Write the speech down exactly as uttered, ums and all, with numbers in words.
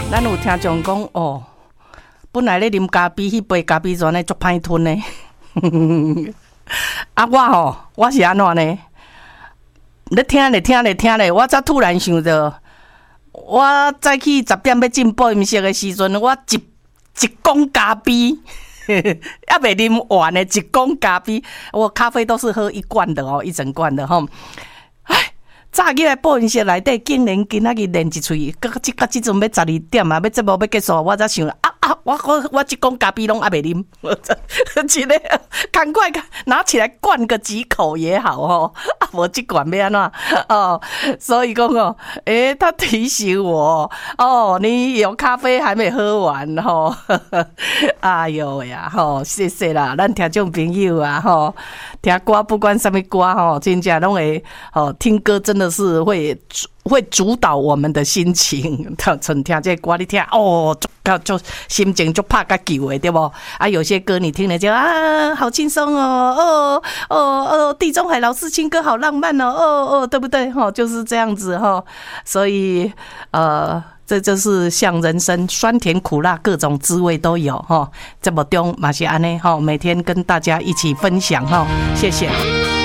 咱有听众讲哦，本来咧啉咖啡，迄杯咖啡砖呢足歹吞呢。啊，我吼，我是安怎呢？咧听咧听咧听咧，我才突然想到，我早起十点要进播音室的时阵，我一一公咖啡。还袂啉完的一公咖啡，我咖啡都是喝一罐的哦，一整罐的吼。唉，早起来播音室内底，竟然今仔日练一喙，到即到即阵要十二点啊，要节目要结束，我才想啊啊，我我我一公咖啡拢还袂啉，我真的赶快拿起来灌个几口也好哦。啊，我这管要安怎哦？所以讲哦，诶、欸，他提醒我哦，你有咖啡还没喝完吼。哎呦呀，吼，谢谢啦，咱听众朋友啊，吼，听歌不管什么歌吼，真正拢会吼，听歌真的是会会主导我们的心情。像听这歌，你听哦，就就心情就拍个球的，对不？啊，有些歌你听了就啊，好轻松哦，哦哦哦，地中海老式情歌好浪漫哦，哦哦，对不对？哈，就是这样子哈，所以呃。这就是像人生酸甜苦辣各种滋味都有哈，这么中嘛是安尼哈，每天跟大家一起分享哈，谢谢。